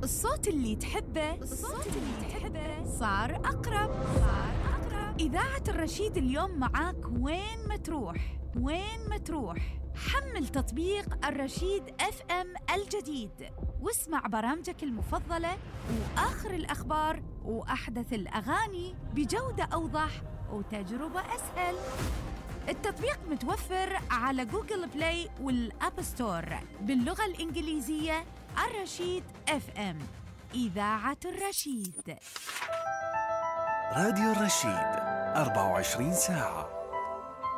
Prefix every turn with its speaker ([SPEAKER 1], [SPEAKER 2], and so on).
[SPEAKER 1] الصوت اللي تحبه صار أقرب. إذاعة الرشيد اليوم معاك وين ما تروح. حمل تطبيق الرشيد FM الجديد واسمع برامجك المفضلة وآخر الأخبار وأحدث الأغاني بجودة أوضح وتجربة أسهل. التطبيق متوفر على جوجل بلاي والأب ستور باللغة الإنجليزية. الرشيد FM، إذاعة الرشيد.
[SPEAKER 2] راديو الرشيد 24 ساعة.